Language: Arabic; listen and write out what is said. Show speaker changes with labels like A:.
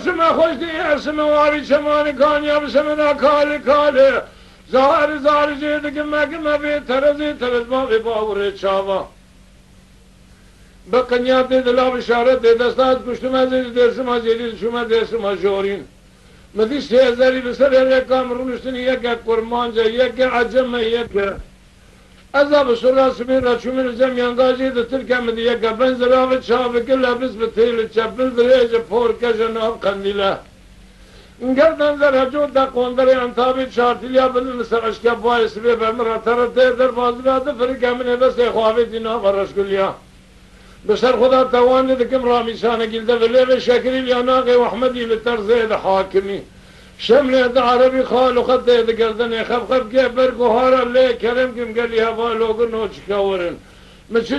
A: اسم خوشتی اسم واری چمانی کانیا بسمنا کالی کالی زهر زهر جید گمه بی ترزی ترزما بی باوری چاوا بقنیات دلا بشارت دستات کشتم از درسم از جدید شما درسم از جورین مدی سیزاری بسر یک کامرونشتنی یک کرمانجا یک عجم یک أذهب السراس من رشومين الجميع قاجيد تلك مدية قبل زرافة شابك لابس بتيل تشبل ذريج فور كجناب قنديلة قردن ذر هجود دقون دري انتابي شارتليا بالنسر اشكا بايس بيبا مرة ترى تيدر بازلات فرقا من بس اخوافي دينا فرش كليا بسر خدا تواني دكم رامي شانا قلت فليل شاكري لياناقي واحمدي لترزيد حاكمي شملت عربي خالو خد قردن خب كيف برقو هارا ليه كلام كم قال لي هبا لوغن وشكاورن